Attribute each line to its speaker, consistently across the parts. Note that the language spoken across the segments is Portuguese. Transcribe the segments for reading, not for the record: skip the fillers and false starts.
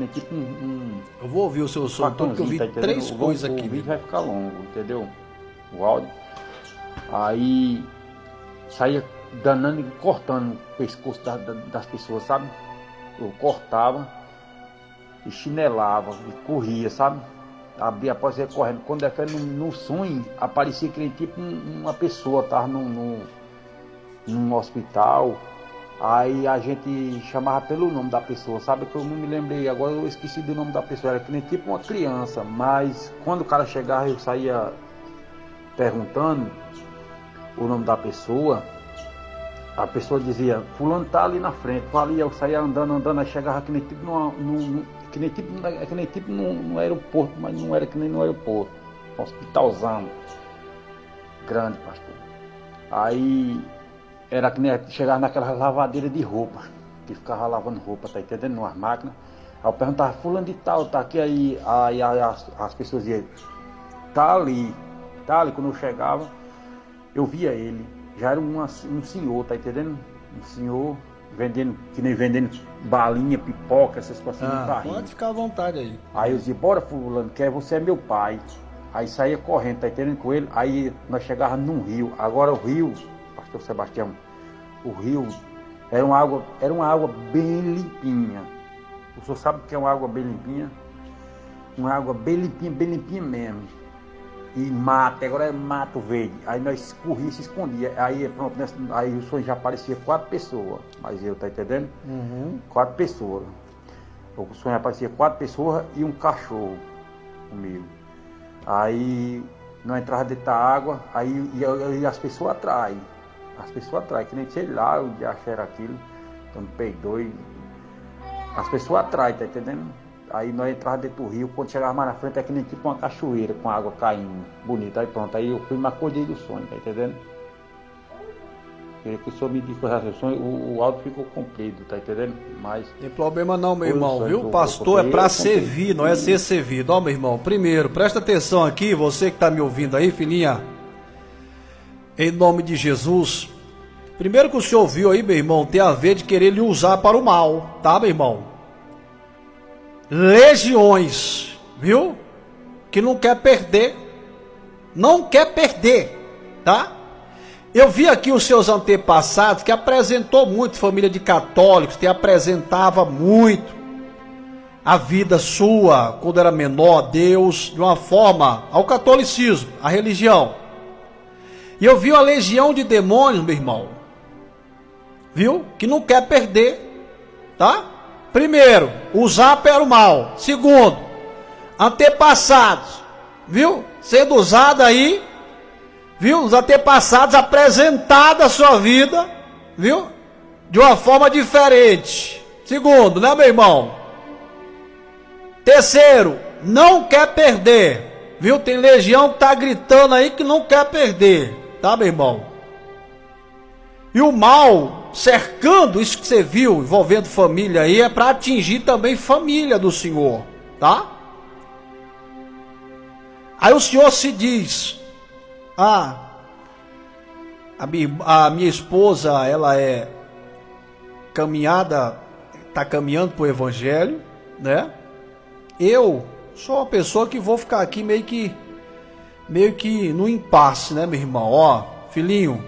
Speaker 1: tipo
Speaker 2: Eu vou ouvir o seu som todo, porque eu vi
Speaker 1: tá
Speaker 2: três coisas aqui.
Speaker 1: O vídeo vai ficar longo, entendeu? O áudio. Aí saía danando e cortando o pescoço das pessoas, sabe? Eu cortava e chinelava e corria, sabe? Abria a porta e ia correndo. Quando é que no sonho aparecia que tipo uma pessoa estava num hospital. Aí a gente chamava pelo nome da pessoa, sabe? Que eu não me lembrei, agora eu esqueci do nome da pessoa. Era que nem tipo uma criança, mas quando o cara chegava eu saía perguntando o nome da pessoa. A pessoa dizia, fulano tá ali na frente, ali eu saía andando, aí chegava que nem tipo no aeroporto, mas não era que nem no aeroporto, um hospitalzão grande, pastor. Aí era que nem chegava naquela lavadeira de roupa, que ficava lavando roupa, tá entendendo? Numas máquinas. Aí eu perguntava, fulano de tal, tá aqui aí as pessoas diziam, tá ali. Quando eu chegava, eu via ele. Já era um senhor, tá entendendo? Um senhor vendendo, que nem vendendo balinha, pipoca, essas coisas assim no carrinho.
Speaker 2: Pode ficar à vontade aí.
Speaker 1: Aí eu dizia, bora fulano, que você é meu pai. Aí saía correndo, tá entendendo com ele? Aí nós chegávamos num rio. Agora o rio, pastor Sebastião, o rio era uma água bem limpinha. O senhor sabe o que é uma água bem limpinha? Uma água bem limpinha mesmo. E mata, agora é mato verde. Aí nós corria, se escondia. Aí pronto, aí o sonho já aparecia 4 pessoas. Mas eu, tá entendendo? 4 pessoas. O sonho aparecia 4 pessoas e um cachorro comigo. Aí nós entrávamos dentro da água, aí e as pessoas atrás. Que nem sei lá o que era aquilo. Então me perdoe. As pessoas atrás, tá entendendo? Aí nós entrávamos dentro do rio, quando chegava mais na frente é que nem tipo uma cachoeira com água caindo, bonita. Aí pronto, aí eu fui e me acordei do sonho, tá entendendo? Queria que o senhor me disse o sonho, o áudio ficou comprido, tá entendendo? Mas
Speaker 2: tem problema não, meu irmão, viu? Pastor é para servir, não é ser servido. Ó, meu irmão, primeiro, presta atenção aqui, você que tá me ouvindo aí, filhinha, em nome de Jesus. Primeiro que o senhor ouviu aí, meu irmão, tem a ver de querer lhe usar para o mal, tá, meu irmão? Legiões, viu? Que não quer perder, tá? Eu vi aqui os seus antepassados que apresentou muito, família de católicos, que apresentava muito a vida sua, quando era menor, Deus, de uma forma, ao catolicismo, a religião. E eu vi uma legião de demônios, meu irmão, viu? Que não quer perder, tá? Primeiro, usar para o mal. Segundo, antepassados, viu? Sendo usado aí, viu? Os antepassados apresentados a sua vida, viu? De uma forma diferente. Segundo, né, meu irmão? Terceiro, não quer perder, viu? Tem legião que tá gritando aí que não quer perder, tá, meu irmão? E o mal cercando isso que você viu, envolvendo família aí, é para atingir também família do Senhor, tá? Aí o Senhor se diz, a minha esposa, ela é tá caminhando pro Evangelho, né? Eu sou uma pessoa que vou ficar aqui meio que no impasse, né, meu irmão? Ó, filhinho,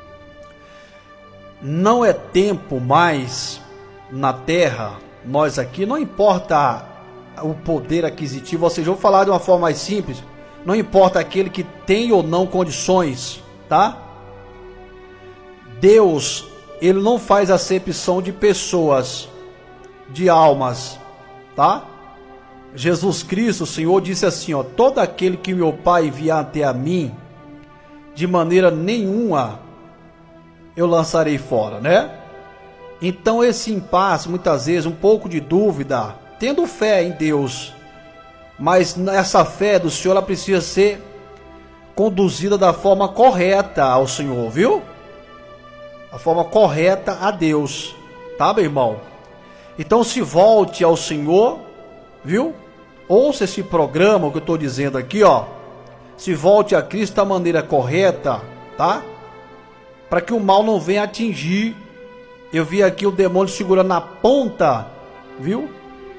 Speaker 2: não é tempo mais na terra, nós aqui, não importa o poder aquisitivo, ou seja, eu vou falar de uma forma mais simples, não importa aquele que tem ou não condições, tá? Deus, ele não faz acepção de pessoas, de almas, tá? Jesus Cristo, o Senhor, disse assim, ó, todo aquele que meu Pai enviar até a mim, de maneira nenhuma eu lançarei fora, né? Então esse impasse, muitas vezes, um pouco de dúvida, tendo fé em Deus, mas essa fé do Senhor, ela precisa ser conduzida da forma correta ao Senhor, viu? A forma correta a Deus, tá, meu irmão? Então se volte ao Senhor, viu? Ouça esse programa, o que eu estou dizendo aqui, ó. Se volte a Cristo da maneira correta, tá? Para que o mal não venha atingir. Eu vi aqui o demônio segurando na ponta, viu?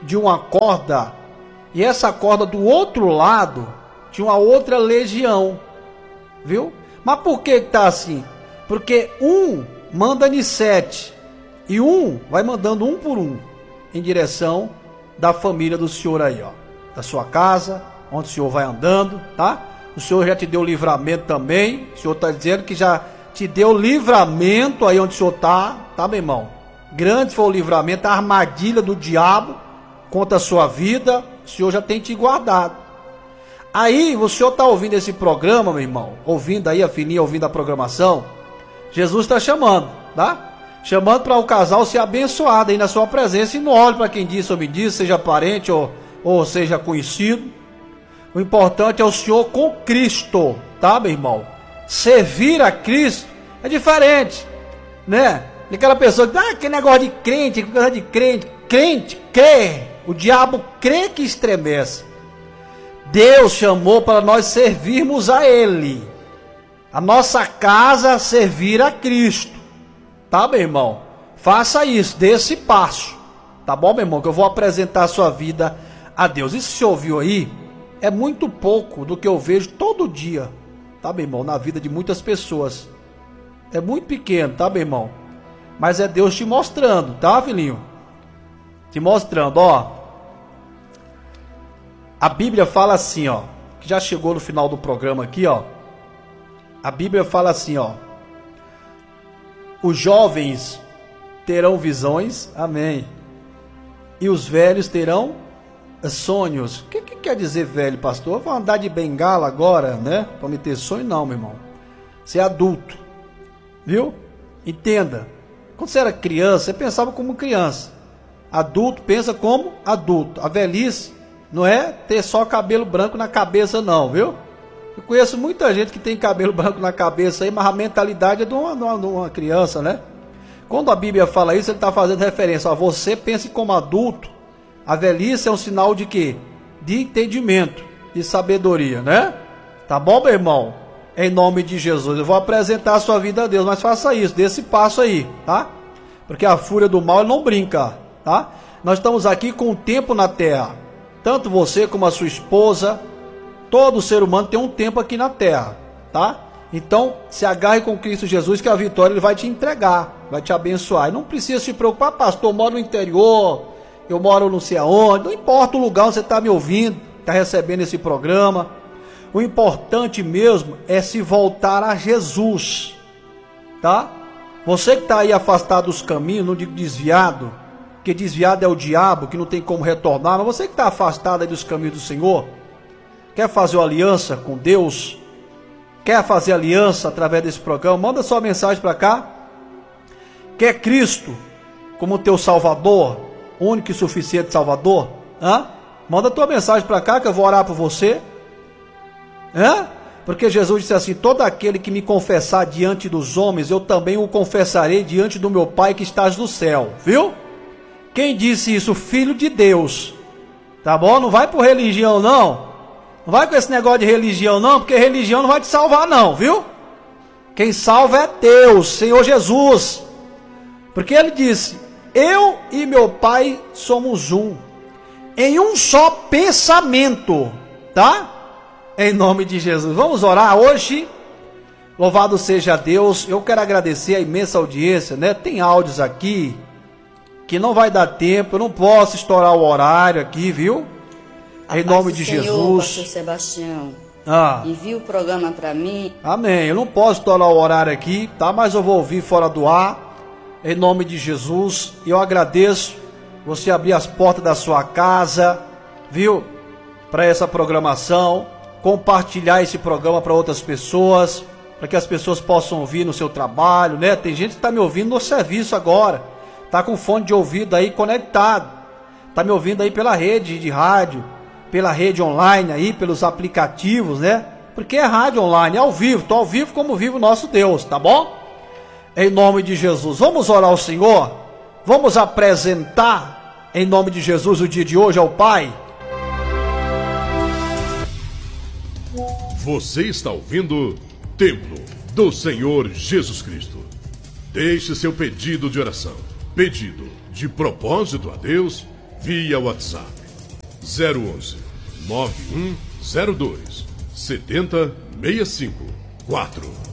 Speaker 2: de uma corda, e essa corda do outro lado tinha uma outra legião, viu? Mas por que está assim? Porque um manda em 7 e um vai mandando um por um em direção da família do senhor aí, ó, da sua casa, onde o senhor vai andando, tá? O senhor já te deu livramento também. O senhor está dizendo que já te deu livramento aí onde o senhor está, tá, meu irmão? Grande foi o livramento, a armadilha do diabo contra a sua vida. O senhor já tem te guardado. Aí, o senhor está ouvindo esse programa, meu irmão, ouvindo aí a filhinha, ouvindo a programação. Jesus está chamando, tá? Chamando para o casal ser abençoado aí na sua presença. E não olhe para quem disse ou me disse, seja parente ou seja conhecido. O importante é o senhor com Cristo, tá, meu irmão? Servir a Cristo é diferente, né? Aquela pessoa que, que negócio de crente, que coisa de crente. Crente crê, o diabo crê que estremece. Deus chamou para nós servirmos a Ele. A nossa casa servir a Cristo. Tá, meu irmão? Faça isso, dê esse passo. Tá bom, meu irmão? Que eu vou apresentar a sua vida a Deus. Isso que você ouviu aí é muito pouco do que eu vejo todo dia. Tá, meu irmão? Na vida de muitas pessoas. É muito pequeno, tá, meu irmão? Mas é Deus te mostrando, tá, filhinho? Te mostrando, ó. A Bíblia fala assim, ó. Que já chegou no final do programa aqui, ó. A Bíblia fala assim, ó. Os jovens terão visões, amém. E os velhos terão sonhos. O que quer dizer velho, pastor? Eu vou andar de bengala agora, né? Para me ter sonho, não, meu irmão. Você é adulto, viu? Entenda. Quando você era criança, você pensava como criança. Adulto pensa como adulto. A velhice não é ter só cabelo branco na cabeça, não, viu? Eu conheço muita gente que tem cabelo branco na cabeça aí, mas a mentalidade é de uma criança, né? Quando a Bíblia fala isso, ele está fazendo referência a você pense como adulto. A velhice é um sinal de quê? De entendimento, de sabedoria, né? Tá bom, meu irmão? Em nome de Jesus, eu vou apresentar a sua vida a Deus, mas faça isso, dê esse passo aí, tá? Porque a fúria do mal não brinca, tá? Nós estamos aqui com o tempo na terra. Tanto você como a sua esposa, todo ser humano tem um tempo aqui na terra, tá? Então, se agarre com Cristo Jesus, que a vitória Ele vai te entregar, vai te abençoar. E não precisa se preocupar, pastor, eu moro no interior, eu moro não sei aonde, não importa o lugar onde você está me ouvindo, está recebendo esse programa. O importante mesmo é se voltar a Jesus, tá? Você que está aí afastado dos caminhos, não digo desviado, porque desviado é o diabo, que não tem como retornar, mas você que está afastado aí dos caminhos do Senhor, quer fazer uma aliança com Deus, quer fazer aliança através desse programa, manda sua mensagem para cá. Quer Cristo como teu Salvador, único e suficiente Salvador? Manda tua mensagem para cá que eu vou orar por você. Porque Jesus disse assim: todo aquele que me confessar diante dos homens, eu também o confessarei diante do meu Pai que estás no céu. Viu? Quem disse isso? Filho de Deus. Tá bom? Não vai por religião não. Não vai com esse negócio de religião não, porque religião não vai te salvar não, viu? Quem salva é Deus, Senhor Jesus. Porque Ele disse: eu e meu Pai somos um, em um só pensamento, tá? Em nome de Jesus. Vamos orar hoje. Louvado seja Deus. Eu quero agradecer a imensa audiência, né? Tem áudios aqui que não vai dar tempo, eu não posso estourar o horário aqui, viu? Em nome de Jesus.
Speaker 3: Pastor Sebastião, envia o programa para mim.
Speaker 2: Amém. Eu não posso estourar o horário aqui, tá? Mas eu vou ouvir fora do ar. Em nome de Jesus. E eu agradeço você abrir as portas da sua casa, viu? Para essa programação. Compartilhar esse programa para outras pessoas, para que as pessoas possam ouvir no seu trabalho, né? Tem gente que está me ouvindo no serviço agora, está com fone de ouvido aí conectado, está me ouvindo aí pela rede de rádio, pela rede online aí, pelos aplicativos, né? Porque é rádio online, é ao vivo, estou ao vivo como vive o nosso Deus, tá bom? Em nome de Jesus, vamos orar ao Senhor, vamos apresentar em nome de Jesus o dia de hoje ao Pai.
Speaker 4: Você está ouvindo Templo do Senhor Jesus Cristo. Deixe seu pedido de oração, pedido de propósito a Deus, via WhatsApp 011 9102 7065 4.